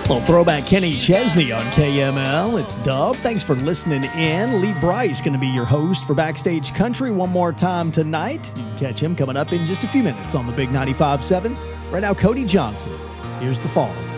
Little throwback Kenny Chesney on KML. It's Dub. Thanks for listening in. Lee Bryce going to be your host for Backstage Country one more time tonight. You can catch him coming up in just a few minutes on the Big 95.7. Right now, Cody Johnson. Here's The Fall.